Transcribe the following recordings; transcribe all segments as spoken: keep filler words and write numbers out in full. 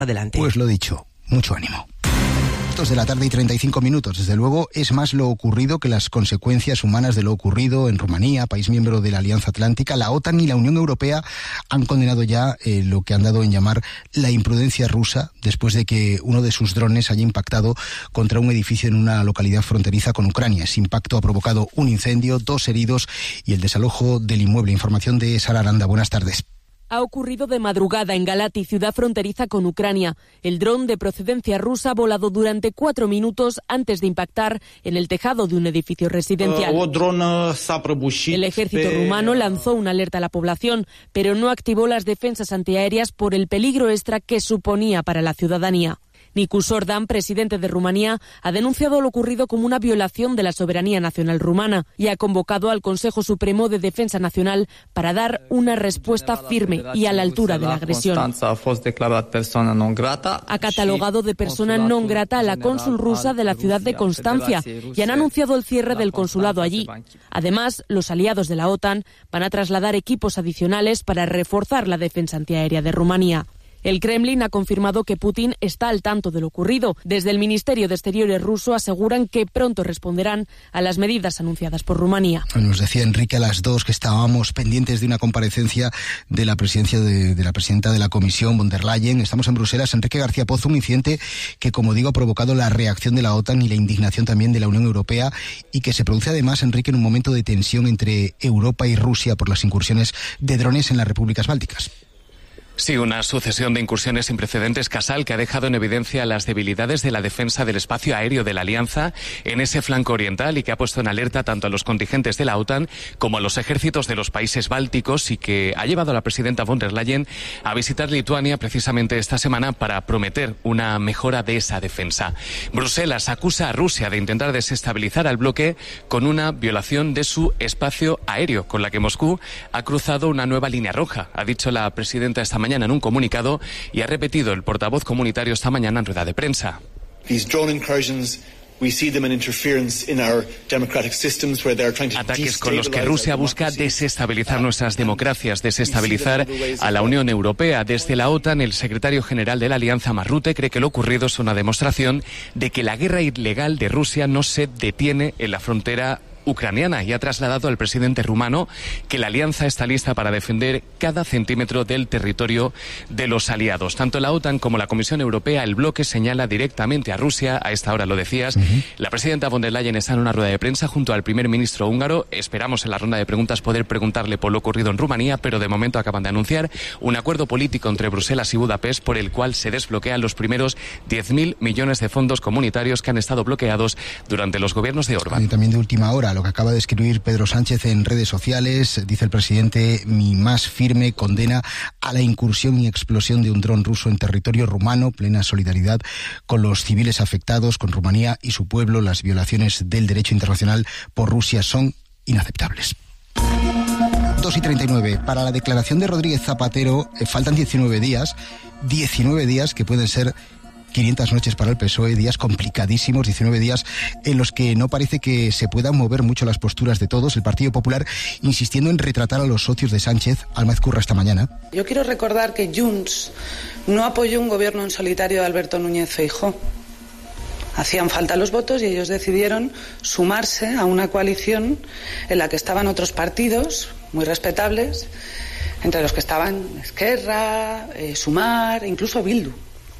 Adelante. Pues lo dicho, mucho ánimo. Dos de la tarde y treinta y cinco minutos. Desde luego, es más lo ocurrido que las consecuencias humanas de lo ocurrido en Rumanía, país miembro de la Alianza Atlántica. La OTAN y la Unión Europea han condenado ya eh, lo que han dado en llamar la imprudencia rusa, después de que uno de sus drones haya impactado contra un edificio en una localidad fronteriza con Ucrania. Ese impacto ha provocado un incendio, dos heridos y el desalojo del inmueble. Información de Sara Aranda. Buenas tardes. Ha ocurrido de madrugada en Galati, ciudad fronteriza con Ucrania. El dron de procedencia rusa ha volado durante cuatro minutos antes de impactar en el tejado de un edificio residencial. El ejército rumano lanzó una alerta a la población, pero no activó las defensas antiaéreas por el peligro extra que suponía para la ciudadanía. Nicu Sordan, presidente de Rumanía, ha denunciado lo ocurrido como una violación de la soberanía nacional rumana y ha convocado al Consejo Supremo de Defensa Nacional para dar una respuesta firme y a la altura de la agresión. Ha catalogado de persona non grata a la cónsul rusa de la ciudad de Constancia y han anunciado el cierre del consulado allí. Además, los aliados de la OTAN van a trasladar equipos adicionales para reforzar la defensa antiaérea de Rumanía. El Kremlin ha confirmado que Putin está al tanto de lo ocurrido. Desde el Ministerio de Exteriores ruso aseguran que pronto responderán a las medidas anunciadas por Rumanía. Nos decía Enrique a las dos que estábamos pendientes de una comparecencia de la presidencia de, de la presidenta de la Comisión, von der Leyen. Estamos en Bruselas. Enrique García Pozo, un incidente que, como digo, ha provocado la reacción de la OTAN y la indignación también de la Unión Europea y que se produce además, Enrique, en un momento de tensión entre Europa y Rusia por las incursiones de drones en las repúblicas bálticas. Sí, una sucesión de incursiones sin precedentes, Casal, que ha dejado en evidencia las debilidades de la defensa del espacio aéreo de la Alianza en ese flanco oriental y que ha puesto en alerta tanto a los contingentes de la OTAN como a los ejércitos de los países bálticos y que ha llevado a la presidenta von der Leyen a visitar Lituania precisamente esta semana para prometer una mejora de esa defensa. Bruselas acusa a Rusia de intentar desestabilizar al bloque con una violación de su espacio aéreo, con la que Moscú ha cruzado una nueva línea roja, ha dicho la presidenta esta mañana en un comunicado y ha repetido el portavoz comunitario esta mañana en rueda de prensa. Ataques con los que Rusia busca desestabilizar nuestras democracias, desestabilizar a la Unión Europea. Desde la OTAN, el secretario general de la Alianza, Mark Rutte, cree que lo ocurrido es una demostración de que la guerra ilegal de Rusia no se detiene en la frontera ucraniana y ha trasladado al presidente rumano que la alianza está lista para defender cada centímetro del territorio de los aliados. Tanto la OTAN como la Comisión Europea, el bloque señala directamente a Rusia. A esta hora lo decías. Uh-huh. La presidenta von der Leyen está en una rueda de prensa junto al primer ministro húngaro. Esperamos en la ronda de preguntas poder preguntarle por lo ocurrido en Rumanía, pero de momento acaban de anunciar un acuerdo político entre Bruselas y Budapest por el cual se desbloquean los primeros diez mil millones de fondos comunitarios que han estado bloqueados durante los gobiernos de Orbán. Y también de última hora, lo que acaba de escribir Pedro Sánchez en redes sociales, dice el presidente: mi más firme condena a la incursión y explosión de un dron ruso en territorio rumano, plena solidaridad con los civiles afectados, con Rumanía y su pueblo. Las violaciones del derecho internacional por Rusia son inaceptables. dos y treinta y nueve. Para la declaración de Rodríguez Zapatero eh, faltan diecinueve días, diecinueve días que pueden ser quinientas noches para el P S O E, días complicadísimos, diecinueve días en los que no parece que se puedan mover mucho las posturas de todos. El Partido Popular insistiendo en retratar a los socios de Sánchez. Alma Ezcurra esta mañana. Yo quiero recordar que Junts no apoyó un gobierno en solitario de Alberto Núñez Feijóo. Hacían falta los votos y ellos decidieron sumarse a una coalición en la que estaban otros partidos muy respetables, entre los que estaban Esquerra, eh, Sumar, incluso Bildu.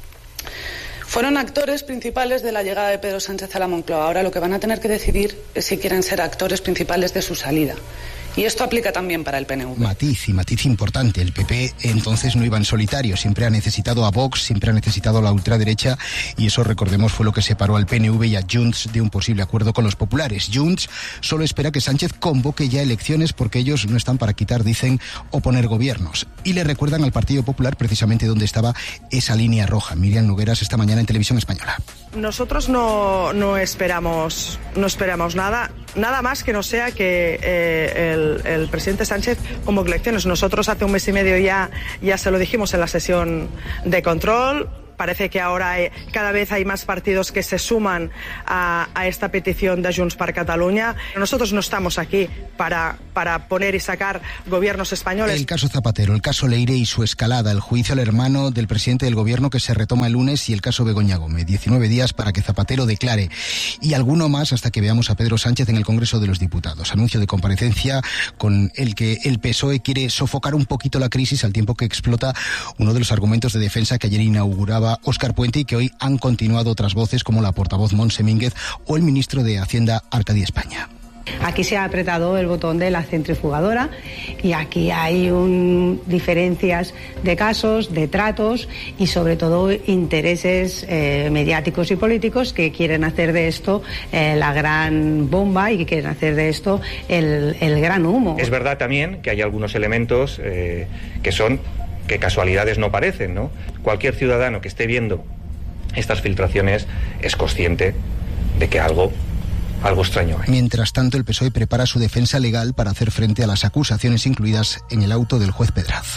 Fueron actores principales de la llegada de Pedro Sánchez a la Moncloa. Ahora lo que van a tener que decidir es si quieren ser actores principales de su salida. Y esto aplica también para el P N V. Matiz, y matiz importante. El P P entonces no iba en solitario. Siempre ha necesitado a Vox, siempre ha necesitado a la ultraderecha. Y eso, recordemos, fue lo que separó al P N V y a Junts de un posible acuerdo con los populares. Junts solo espera que Sánchez convoque ya elecciones porque ellos no están para quitar, dicen, o poner gobiernos. Y le recuerdan al Partido Popular precisamente dónde estaba esa línea roja. Miriam Nogueras esta mañana en Televisión Española. Nosotros no, no esperamos no esperamos nada, nada más que no sea que eh, el, el presidente Sánchez convoque elecciones. Nosotros hace un mes y medio ya, ya se lo dijimos en la sesión de control. parece que ahora hay, cada vez hay más partidos que se suman a, a esta petición de Junts per Catalunya. Nosotros no estamos aquí para, para poner y sacar gobiernos españoles. El caso Zapatero, el caso Leire y su escalada, el juicio al hermano del presidente del gobierno que se retoma el lunes y el caso Begoña Gómez. diecinueve días para que Zapatero declare y alguno más hasta que veamos a Pedro Sánchez en el Congreso de los Diputados. Anuncio de comparecencia con el que el P S O E quiere sofocar un poquito la crisis al tiempo que explota uno de los argumentos de defensa que ayer inauguraba Óscar Puente y que hoy han continuado otras voces como la portavoz Montse Mínguez o el ministro de Hacienda Arcadi España. Aquí se ha apretado el botón de la centrifugadora y aquí hay un, diferencias de casos, de tratos y sobre todo intereses eh, mediáticos y políticos que quieren hacer de esto eh, la gran bomba y que quieren hacer de esto el, el gran humo. Es verdad también que hay algunos elementos eh, que son, que casualidades no parecen, ¿no? Cualquier ciudadano que esté viendo estas filtraciones es consciente de que algo Algo extraño. ¿eh? Mientras tanto, el P S O E prepara su defensa legal para hacer frente a las acusaciones incluidas en el auto del juez Pedraz.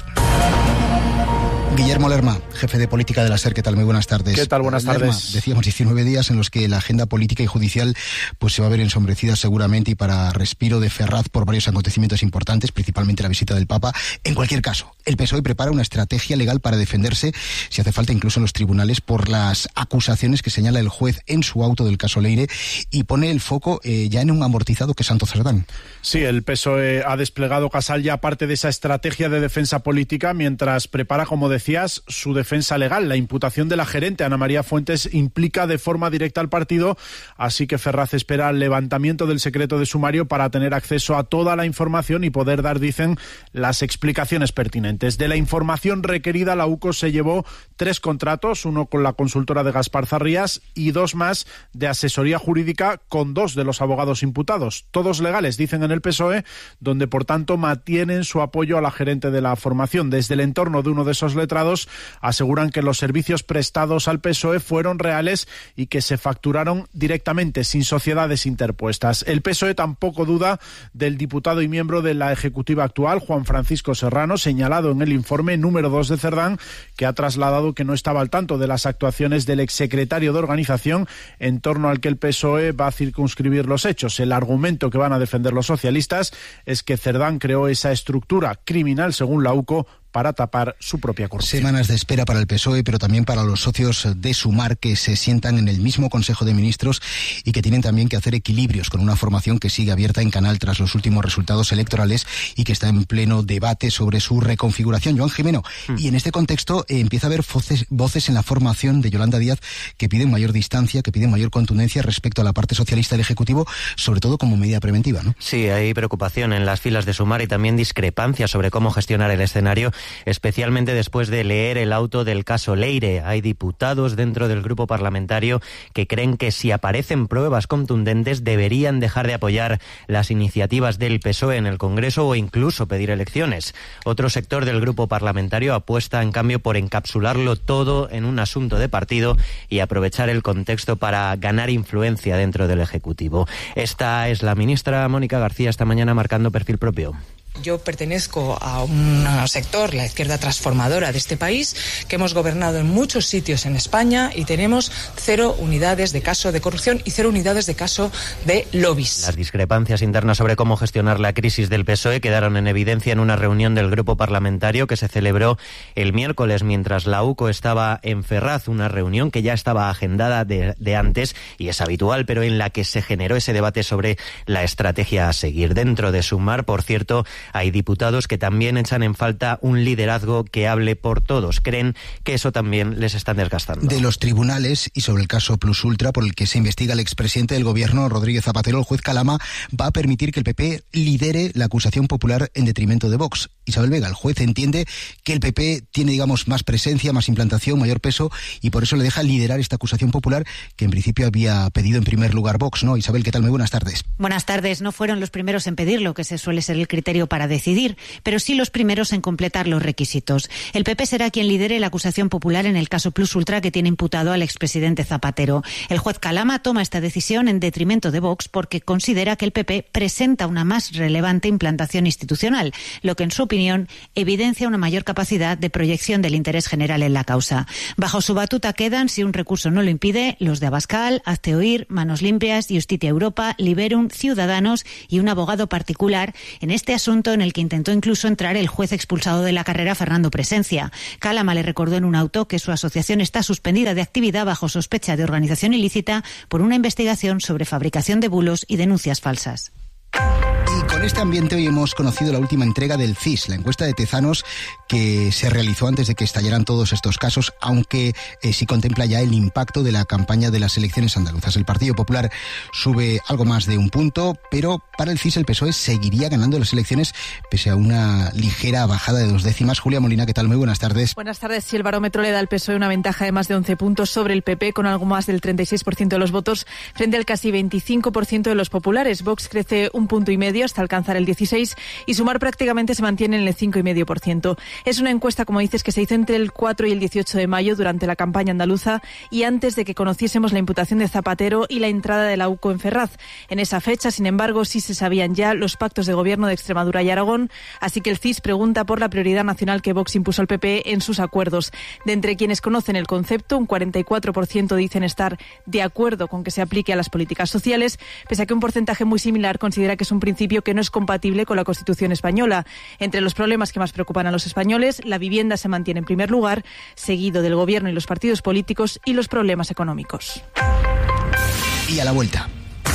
Guillermo Lerma, jefe de política de la SER, ¿qué tal? Muy buenas tardes. ¿Qué tal? Buenas Lerma, tardes. Decíamos diecinueve días en los que la agenda política y judicial pues se va a ver ensombrecida seguramente y para respiro de Ferraz por varios acontecimientos importantes, principalmente la visita del Papa. En cualquier caso, el P S O E prepara una estrategia legal para defenderse, si hace falta incluso en los tribunales, por las acusaciones que señala el juez en su auto del caso Leire y pone el foco eh, ya en un amortizado que es Santo Cerdán. Sí, el P S O E ha desplegado, Casal, ya parte de esa estrategia de defensa política mientras prepara, como decías, su defensa legal. La imputación de la gerente Ana María Fuentes implica de forma directa al partido, así que Ferraz espera el levantamiento del secreto de sumario para tener acceso a toda la información y poder dar, dicen, las explicaciones pertinentes. De la información requerida, la U C O se llevó tres contratos, uno con la consultora de Gaspar Zarrías y dos más de asesoría jurídica con dos de los abogados imputados, todos legales, dicen en el P S O E, donde por tanto mantienen su apoyo a la gerente de la formación. Desde el entorno de uno de esos letrados aseguran que los servicios prestados al P S O E fueron reales y que se facturaron directamente, sin sociedades interpuestas. El P S O E tampoco duda del diputado y miembro de la ejecutiva actual, Juan Francisco Serrano, señalado en el informe número dos de Cerdán, que ha trasladado que no estaba al tanto de las actuaciones del exsecretario de organización en torno al que el P S O E va a circunscribir los hechos. El argumento que van a defender los socialistas es que Cerdán creó esa estructura criminal, según la U C O, para tapar su propia corrupción. Semanas de espera para el P S O E, pero también para los socios de Sumar que se sientan en el mismo Consejo de Ministros y que tienen también que hacer equilibrios con una formación que sigue abierta en canal tras los últimos resultados electorales y que está en pleno debate sobre su reconfiguración. Joan Jimeno, mm. y en este contexto eh, empieza a haber voces, voces en la formación de Yolanda Díaz que piden mayor distancia, que piden mayor contundencia respecto a la parte socialista del Ejecutivo, sobre todo como medida preventiva, ¿no? Sí, hay preocupación en las filas de Sumar y también discrepancia sobre cómo gestionar el escenario, especialmente después de leer el auto del caso Leire. Hay diputados dentro del grupo parlamentario que creen que si aparecen pruebas contundentes deberían dejar de apoyar las iniciativas del P S O E en el Congreso o incluso pedir elecciones. Otro sector del grupo parlamentario apuesta en cambio por encapsularlo todo en un asunto de partido y aprovechar el contexto para ganar influencia dentro del Ejecutivo. Esta es la ministra Mónica García esta mañana marcando perfil propio. Yo pertenezco a un sector, la izquierda transformadora de este país, que hemos gobernado en muchos sitios en España y tenemos cero unidades de caso de corrupción y cero unidades de caso de lobbies. Las discrepancias internas sobre cómo gestionar la crisis del P S O E quedaron en evidencia en una reunión del grupo parlamentario que se celebró el miércoles mientras la U C O estaba en Ferraz, una reunión que ya estaba agendada de, de antes y es habitual, pero en la que se generó ese debate sobre la estrategia a seguir. Dentro de Sumar, por cierto, hay diputados que también echan en falta un liderazgo que hable por todos. Creen que eso también les están desgastando. De los tribunales y sobre el caso Plus Ultra, por el que se investiga el expresidente del gobierno, Rodríguez Zapatero, el juez Calama va a permitir que el P P lidere la acusación popular en detrimento de Vox. Isabel Vega, el juez entiende que el P P tiene, digamos, más presencia, más implantación, mayor peso y por eso le deja liderar esta acusación popular que en principio había pedido en primer lugar Vox, ¿no? Isabel, ¿qué tal? Muy buenas tardes. Buenas tardes. No fueron los primeros en pedirlo, que se suele ser el criterio para decidir, pero sí los primeros en completar los requisitos. El P P será quien lidere la acusación popular en el caso Plus Ultra que tiene imputado al expresidente Zapatero. El juez Calama toma esta decisión en detrimento de Vox porque considera que el P P presenta una más relevante implantación institucional, lo que en su opinión opinión, evidencia una mayor capacidad de proyección del interés general en la causa. Bajo su batuta quedan, si un recurso no lo impide, los de Abascal, Hazte Oír, Manos Limpias, Justitia Europa, Liberum, Ciudadanos y un abogado particular en este asunto en el que intentó incluso entrar el juez expulsado de la carrera, Fernando Presencia. Calama le recordó en un auto que su asociación está suspendida de actividad bajo sospecha de organización ilícita por una investigación sobre fabricación de bulos y denuncias falsas. Y con este ambiente hoy hemos conocido la última entrega del C I S, la encuesta de Tezanos que se realizó antes de que estallaran todos estos casos, aunque eh, sí contempla ya el impacto de la campaña de las elecciones andaluzas. El Partido Popular sube algo más de un punto, pero para el C I S el P S O E seguiría ganando las elecciones pese a una ligera bajada de dos décimas. Julia Molina, ¿qué tal? Muy buenas tardes. Buenas tardes. Si el barómetro le da al P S O E una ventaja de más de once puntos sobre el P P, con algo más del treinta y seis por ciento de los votos frente al casi veinticinco por ciento de los populares. Vox crece un punto y medio hasta alcanzar el dieciséis y Sumar prácticamente se mantiene en el cinco coma cinco por ciento. Es una encuesta, como dices, que se hizo entre el cuatro y el dieciocho de mayo durante la campaña andaluza y antes de que conociésemos la imputación de Zapatero y la entrada de la U C O en Ferraz. En esa fecha, sin embargo, sí se sabían ya los pactos de gobierno de Extremadura y Aragón, así que el C I S pregunta por la prioridad nacional que Vox impuso al P P en sus acuerdos. De entre quienes conocen el concepto, un cuarenta y cuatro por ciento dicen estar de acuerdo con que se aplique a las políticas sociales, pese a que un porcentaje muy similar considera que es un principio que no es compatible con la Constitución española. Entre los problemas que más preocupan a los españoles, la vivienda se mantiene en primer lugar, seguido del gobierno y los partidos políticos y los problemas económicos. Y a la vuelta.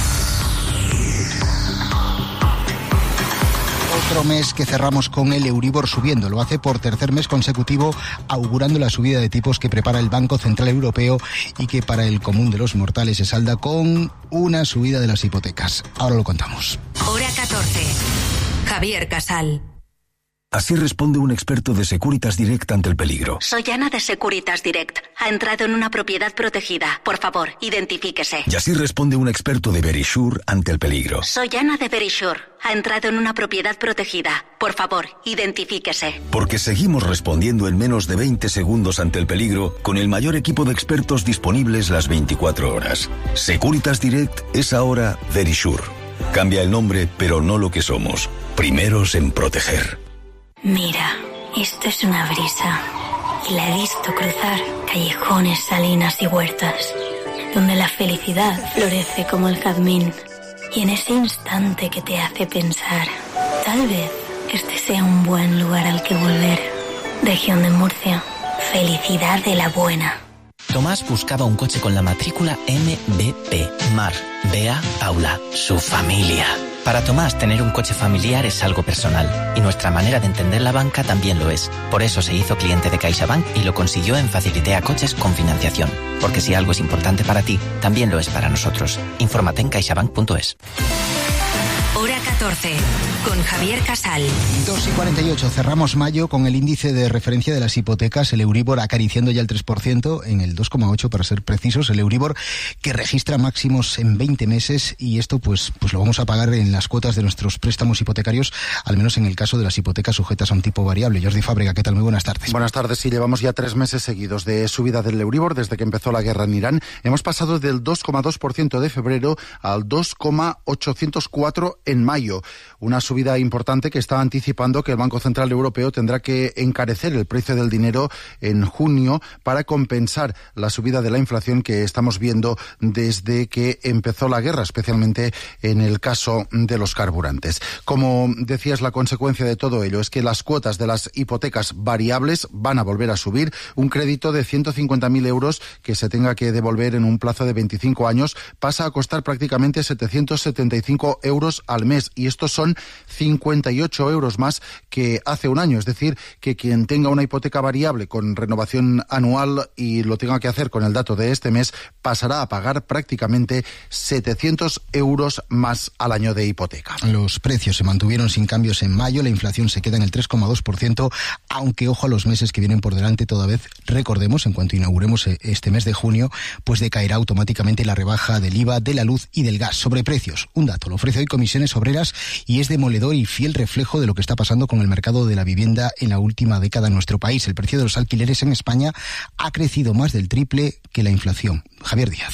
Otro mes que cerramos con el Euribor subiendo. Lo hace por tercer mes consecutivo, augurando la subida de tipos que prepara el Banco Central Europeo y que para el común de los mortales se salda con una subida de las hipotecas. Ahora lo contamos. Hora catorce. Javier Casal. Así responde un experto de Securitas Direct ante el peligro. Soy Ana de Securitas Direct. Ha entrado en una propiedad protegida. Por favor, identifíquese. Y así responde un experto de Verisure ante el peligro. Soy Ana de Verisure. Ha entrado en una propiedad protegida. Por favor, identifíquese. Porque seguimos respondiendo en menos de veinte segundos ante el peligro con el mayor equipo de expertos disponibles las veinticuatro horas. Securitas Direct es ahora Verisure. Cambia el nombre, pero no lo que somos. Primeros en proteger. Mira, esto es una brisa y la he visto cruzar callejones, salinas y huertas, donde la felicidad florece como el jazmín. Y en ese instante que te hace pensar, tal vez este sea un buen lugar al que volver. Región de Murcia, felicidad de la buena. Tomás buscaba un coche con la matrícula M B P, Mar, Bea, Paula, su familia. Para Tomás, tener un coche familiar es algo personal, y nuestra manera de entender la banca también lo es. Por eso se hizo cliente de CaixaBank y lo consiguió en Facilitea Coches con financiación. Porque si algo es importante para ti, también lo es para nosotros. Infórmate en caixabank punto es. Hora catorce, con Javier Casal. dos y cuarenta y ocho, cerramos mayo con el índice de referencia de las hipotecas, el Euribor acariciando ya el tres por ciento, en el dos coma ocho para ser precisos, el Euribor que registra máximos en veinte meses, y esto pues, pues lo vamos a pagar en las cuotas de nuestros préstamos hipotecarios, al menos en el caso de las hipotecas sujetas a un tipo variable. Jordi Fábrega, ¿qué tal? Muy buenas tardes. Buenas tardes. Sí, llevamos ya tres meses seguidos de subida del Euribor desde que empezó la guerra en Irán. Hemos pasado del dos coma dos por ciento de febrero al dos coma ochocientos cuatro en mayo. Una subida importante que está anticipando que el Banco Central Europeo tendrá que encarecer el precio del dinero en junio para compensar la subida de la inflación que estamos viendo desde que empezó la guerra, especialmente en el caso de los carburantes. Como decías, la consecuencia de todo ello es que las cuotas de las hipotecas variables van a volver a subir. Un crédito de ciento cincuenta mil euros que se tenga que devolver en un plazo de veinticinco años pasa a costar prácticamente setecientos setenta y cinco euros al mes, y estos son cincuenta y ocho euros más que hace un año. Es decir, que quien tenga una hipoteca variable con renovación anual y lo tenga que hacer con el dato de este mes, pasará a pagar prácticamente setecientos euros más al año de hipoteca. Los precios se mantuvieron sin cambios en mayo, la inflación se queda en el tres coma dos por ciento, aunque ojo a los meses que vienen por delante. Toda vez, recordemos, en cuanto inauguremos este mes de junio, pues decaerá automáticamente la rebaja del I V A, de la luz y del gas. Sobre precios, un dato lo ofrece hoy Comisiones Obreras y es demoledor y fiel reflejo de lo que está pasando con el mercado de la vivienda en la última década en nuestro país. El precio de los alquileres en España ha crecido más del triple que la inflación. Javier Díaz.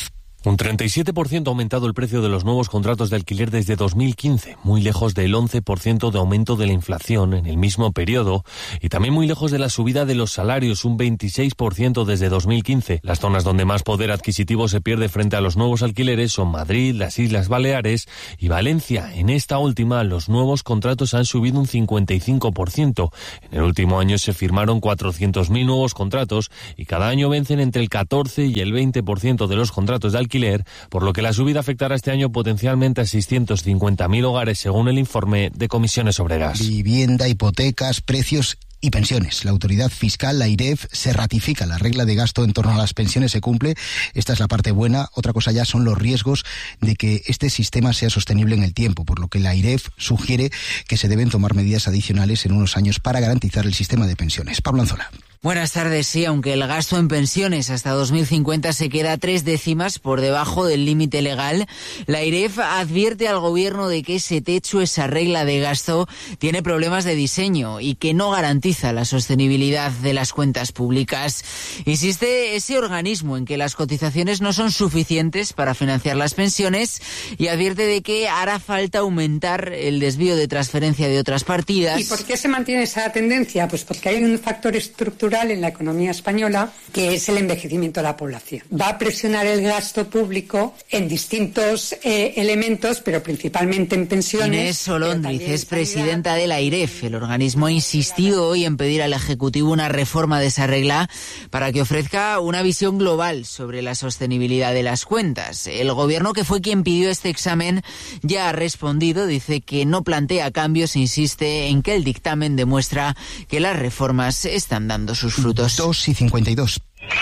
Un treinta y siete por ciento ha aumentado el precio de los nuevos contratos de alquiler desde dos mil quince, muy lejos del once por ciento de aumento de la inflación en el mismo periodo y también muy lejos de la subida de los salarios, un veintiséis por ciento desde dos mil quince. Las zonas donde más poder adquisitivo se pierde frente a los nuevos alquileres son Madrid, las Islas Baleares y Valencia. En esta última, los nuevos contratos han subido un cincuenta y cinco por ciento. En el último año se firmaron cuatrocientos mil nuevos contratos y cada año vencen entre el catorce y el veinte por ciento de los contratos de alquiler, por lo que la subida afectará este año potencialmente a seiscientos cincuenta mil hogares, según el informe de Comisiones Obreras. Vivienda, hipotecas, precios y pensiones. La autoridad fiscal, la AIREF, se ratifica. La regla de gasto en torno a las pensiones se cumple. Esta es la parte buena. Otra cosa ya son los riesgos de que este sistema sea sostenible en el tiempo, por lo que la AIREF sugiere que se deben tomar medidas adicionales en unos años para garantizar el sistema de pensiones. Pablo Anzola. Buenas tardes. Sí, aunque el gasto en pensiones hasta dos mil cincuenta se queda tres décimas por debajo del límite legal, la AIREF advierte al gobierno de que ese techo, esa regla de gasto, tiene problemas de diseño y que no garantiza la sostenibilidad de las cuentas públicas. Insiste ese organismo en que las cotizaciones no son suficientes para financiar las pensiones y advierte de que hará falta aumentar el desvío de transferencia de otras partidas. ¿Y por qué se mantiene esa tendencia? Pues porque hay un factor estructural en la economía española, que es el envejecimiento de la población. Va a presionar el gasto público en distintos eh, elementos, pero principalmente en pensiones. Inés Solóndriz es presidenta de la AIREF. El organismo ha insistido hoy en pedir al Ejecutivo una reforma de esa regla para que ofrezca una visión global sobre la sostenibilidad de las cuentas. El gobierno, que fue quien pidió este examen, ya ha respondido. Dice que no plantea cambios e insiste en que el dictamen demuestra que las reformas están dando sus frutos. dos y cincuenta y dos.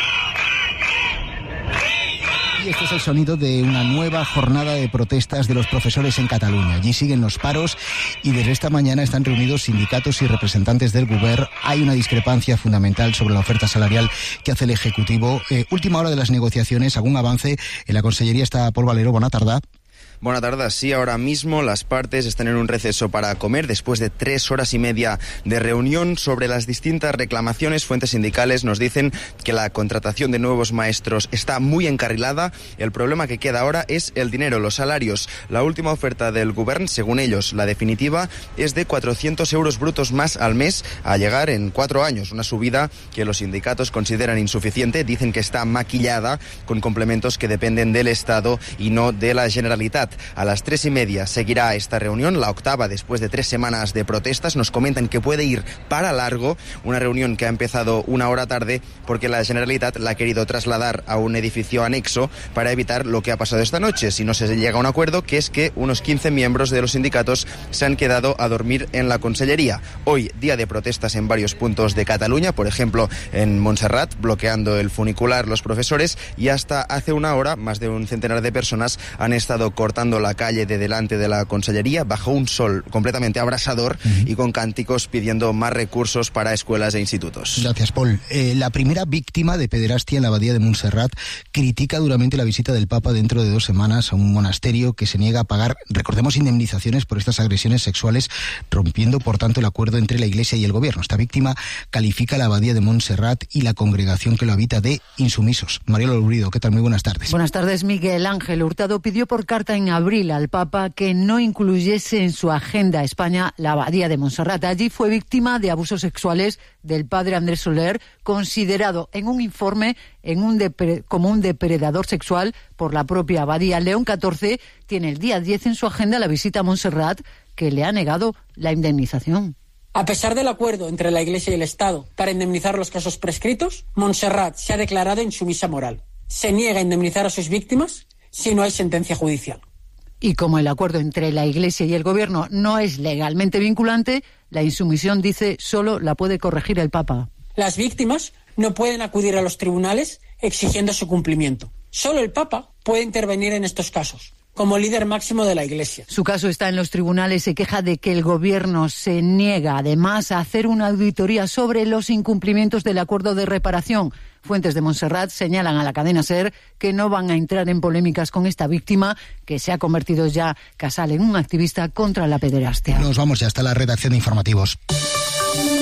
Y este es el sonido de una nueva jornada de protestas de los profesores en Cataluña. Allí siguen los paros y desde esta mañana están reunidos sindicatos y representantes del Govern. Hay una discrepancia fundamental sobre la oferta salarial que hace el Ejecutivo. Eh, última hora de las negociaciones, algún avance. En la Consellería está Pol Valero. Buena tarde. Buenas tardes. Sí, ahora mismo las partes están en un receso para comer después de tres horas y media de reunión sobre las distintas reclamaciones. Fuentes sindicales nos dicen que la contratación de nuevos maestros está muy encarrilada. El problema que queda ahora es el dinero, los salarios. La última oferta del Govern, según ellos, la definitiva, es de cuatrocientos euros brutos más al mes a llegar en cuatro años. Una subida que los sindicatos consideran insuficiente. Dicen que está maquillada con complementos que dependen del Estado y no de la Generalitat. A las tres y media seguirá esta reunión, la octava después de tres semanas de protestas. Nos comentan que puede ir para largo, una reunión que ha empezado una hora tarde porque la Generalitat la ha querido trasladar a un edificio anexo para evitar lo que ha pasado esta noche. Si no se llega a un acuerdo, que es que unos quince miembros de los sindicatos se han quedado a dormir en la Consellería. Hoy, día de protestas en varios puntos de Cataluña, por ejemplo en Montserrat, bloqueando el funicular los profesores, y hasta hace una hora más de un centenar de personas han estado cortando la calle de delante de la Consellería bajo un sol completamente abrasador uh-huh. y con cánticos pidiendo más recursos para escuelas e institutos. Gracias, Paul. Eh, la primera víctima de pederastia en la abadía de Montserrat critica duramente la visita del Papa dentro de dos semanas a un monasterio que se niega a pagar, recordemos, indemnizaciones por estas agresiones sexuales, rompiendo por tanto el acuerdo entre la Iglesia y el Gobierno. Esta víctima califica la abadía de Montserrat y la congregación que lo habita de insumisos. Mariela Lurido, ¿qué tal? Muy buenas tardes. Buenas tardes. Miguel Ángel Hurtado pidió por carta en abril al Papa que no incluyese en su agenda a España la abadía de Montserrat. Allí fue víctima de abusos sexuales del padre Andrés Soler, considerado en un informe en un depre- como un depredador sexual por la propia abadía. León catorce tiene el día diez en su agenda la visita a Montserrat, que le ha negado la indemnización. A pesar del acuerdo entre la Iglesia y el Estado para indemnizar los casos prescritos, Montserrat se ha declarado insumisa moral. Se niega a indemnizar a sus víctimas si no hay sentencia judicial. Y como el acuerdo entre la Iglesia y el Gobierno no es legalmente vinculante, la insumisión, dice, solo la puede corregir el Papa. Las víctimas no pueden acudir a los tribunales exigiendo su cumplimiento. Solo el Papa puede intervenir en estos casos, como líder máximo de la Iglesia. Su caso está en los tribunales. Se queja de que el Gobierno se niega, además, a hacer una auditoría sobre los incumplimientos del acuerdo de reparación. Fuentes de Montserrat señalan a la cadena SER que no van a entrar en polémicas con esta víctima, que se ha convertido ya, Casal, en un activista contra la pederastia. Nos vamos ya hasta la redacción de informativos. Allí con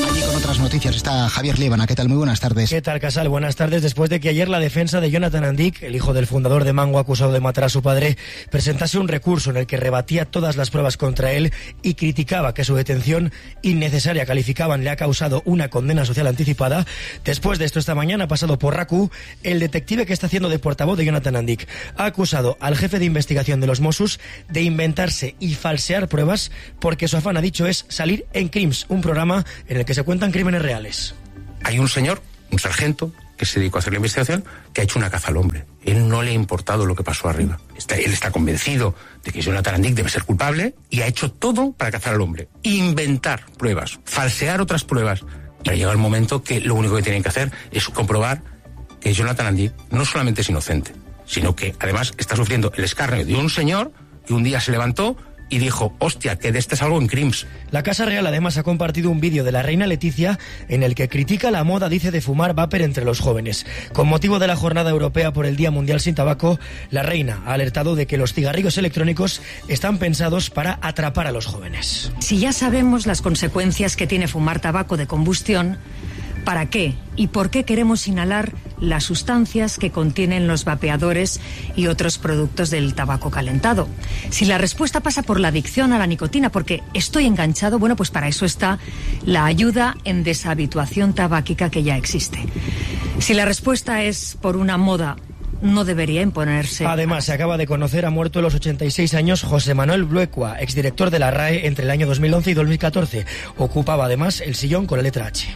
otras noticias está Javier Liébana. ¿Qué tal? Muy buenas tardes. ¿Qué tal, Casal? Buenas tardes. Después de que ayer la defensa de Jonathan Andic, el hijo del fundador de Mango acusado de matar a su padre, presentase un recurso en el que rebatía todas las pruebas contra él y criticaba que su detención innecesaria, calificaban, le ha causado una condena social anticipada, después de esto esta mañana ha pasado por R A C U el detective que está haciendo de portavoz de Jonathan Andic. Ha acusado al jefe de investigación de los Mossos de inventarse y falsear pruebas porque su afán, ha dicho, es salir en Crims, un programa en el que se cuentan crímenes reales. Hay un señor, un sargento, que se dedicó a hacer la investigación, que ha hecho una caza al hombre. Él no le ha importado lo que pasó arriba. Está, él está convencido de que Jonathan Andic debe ser culpable y ha hecho todo para cazar al hombre. Inventar pruebas, falsear otras pruebas. Y ha llegado el momento que lo único que tienen que hacer es comprobar que Jonathan Andic no solamente es inocente, sino que además está sufriendo el escarnio de un señor que un día se levantó y dijo, hostia, que de este salgo en Crims. La Casa Real además ha compartido un vídeo de la reina Leticia en el que critica la moda, dice, de fumar vapor entre los jóvenes. Con motivo de la Jornada Europea por el Día Mundial sin Tabaco, la reina ha alertado de que los cigarrillos electrónicos están pensados para atrapar a los jóvenes. Si ya sabemos las consecuencias que tiene fumar tabaco de combustión, ¿para qué y por qué queremos inhalar las sustancias que contienen los vapeadores y otros productos del tabaco calentado? Si la respuesta pasa por la adicción a la nicotina, porque estoy enganchado, bueno, pues para eso está la ayuda en deshabituación tabáquica que ya existe. Si la respuesta es por una moda, no debería imponerse. Además, se acaba de conocer, ha muerto a los ochenta y seis años José Manuel Bluecua, exdirector de la R A E entre el año dos mil once y dos mil catorce. Ocupaba además el sillón con la letra H.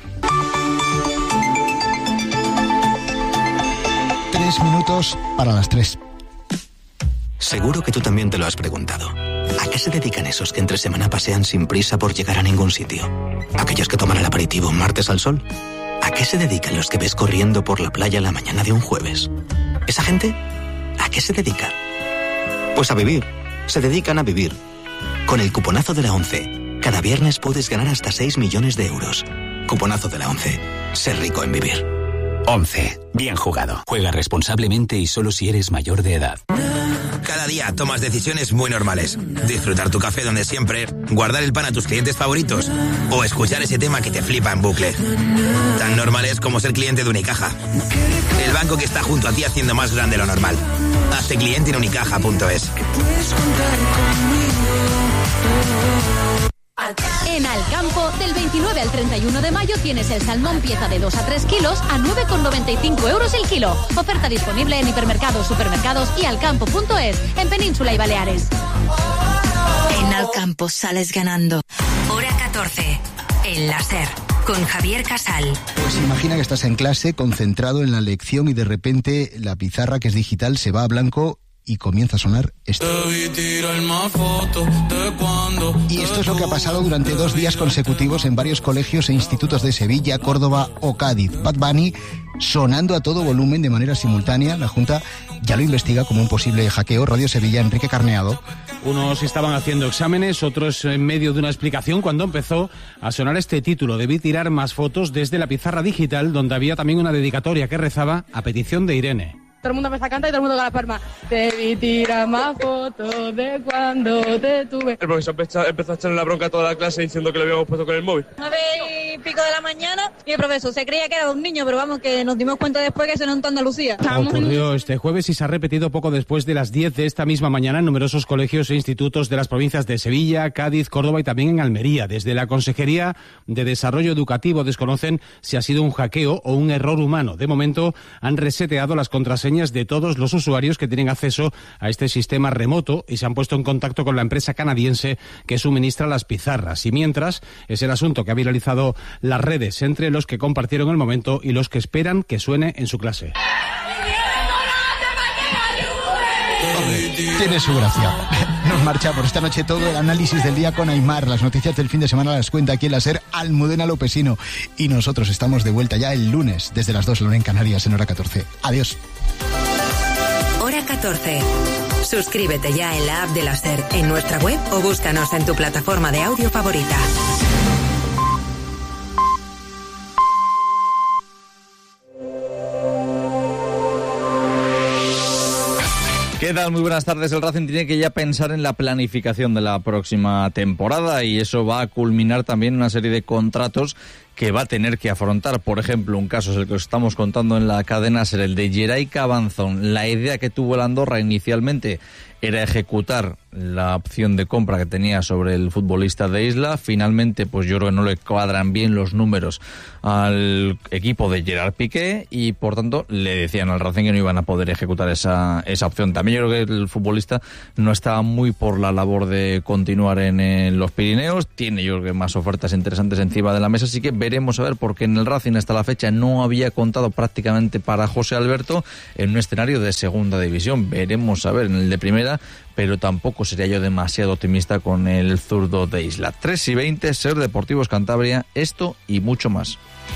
Tres minutos para las tres. Seguro que tú también te lo has preguntado. ¿A qué se dedican esos que entre semana pasean sin prisa por llegar a ningún sitio? ¿Aquellos que toman el aperitivo un martes al sol? ¿A qué se dedican los que ves corriendo por la playa la mañana de un jueves? ¿Esa gente? ¿A qué se dedica? Pues a vivir. Se dedican a vivir. Con el cuponazo de la ONCE, cada viernes puedes ganar hasta seis millones de euros. Cuponazo de la ONCE. Ser rico en vivir. once. Bien jugado. Juega responsablemente y solo si eres mayor de edad. Cada día tomas decisiones muy normales. Disfrutar tu café donde siempre, guardar el pan a tus clientes favoritos o escuchar ese tema que te flipa en bucle. Tan normales como ser cliente de Unicaja. El banco que está junto a ti haciendo más grande lo normal. Hazte cliente en unicaja punto es. En Alcampo, del veintinueve al treinta y uno de mayo tienes el salmón pieza de dos a tres kilos a nueve con noventa y cinco euros el kilo. Oferta disponible en hipermercados, supermercados y alcampo punto es, en Península y Baleares. En Alcampo sales ganando. Hora catorce. El láser. Con Javier Casal. Pues imagina que estás en clase, concentrado en la lección y de repente la pizarra, que es digital, se va a blanco y comienza a sonar esto. Y esto es lo que ha pasado durante dos días consecutivos en varios colegios e institutos de Sevilla, Córdoba o Cádiz. Bad Bunny sonando a todo volumen de manera simultánea. La Junta ya lo investiga como un posible hackeo. Radio Sevilla, Enrique Carneado. Unos estaban haciendo exámenes, otros en medio de una explicación cuando empezó a sonar este título. Debí tirar más fotos desde la pizarra digital, donde había también una dedicatoria que rezaba a petición de Irene. Todo el mundo empieza a cantar y todo el mundo con la palma. Debí tirar más fotos de cuando te tuve. El profesor empezó a echarle la bronca a toda la clase diciendo que lo habíamos puesto con el móvil. Nueve y pico de la mañana y el profesor se creía que era un niño, pero vamos, que nos dimos cuenta después que se notó Andalucía. Ocurrió este jueves y se ha repetido poco después de las diez de esta misma mañana en numerosos colegios e institutos de las provincias de Sevilla, Cádiz, Córdoba y también en Almería. Desde la Consejería de Desarrollo Educativo desconocen si ha sido un hackeo o un error humano. De momento han reseteado las contraseñas de todos los usuarios que tienen acceso a este sistema remoto y se han puesto en contacto con la empresa canadiense que suministra las pizarras. Y mientras, es el asunto que ha viralizado las redes entre los que compartieron el momento y los que esperan que suene en su clase. Tiene su gracia. Nos marchamos esta noche todo el análisis del día con Aymar. Las noticias del fin de semana las cuenta aquí en la SER Almudena Lopesino. Y nosotros estamos de vuelta ya el lunes desde las dos, la una en Canarias, en hora catorce. Adiós. Hora catorce. Suscríbete ya en la app de la SER, en nuestra web o búscanos en tu plataforma de audio favorita. ¿Qué tal? Muy buenas tardes. El Racing tiene que ya pensar en la planificación de la próxima temporada y eso va a culminar también una serie de contratos que va a tener que afrontar. Por ejemplo, un caso es el que os estamos contando en la cadena SER, el de Geray Cabanzón. La idea que tuvo el Andorra inicialmente era ejecutar la opción de compra que tenía sobre el futbolista de Isla. Finalmente, pues yo creo que no le cuadran bien los números al equipo de Gerard Piqué y, por tanto, le decían al Racing que no iban a poder ejecutar esa, esa opción. También yo creo que el futbolista no estaba muy por la labor de continuar en, en los Pirineos. Tiene, yo creo que, más ofertas interesantes encima de la mesa, así que veremos a ver, porque en el Racing hasta la fecha no había contado prácticamente para José Alberto en un escenario de segunda división. Veremos a ver en el de primera, pero tampoco sería yo demasiado optimista con el zurdo de Isla. tres y veinte, SER Deportivos Cantabria, esto y mucho más.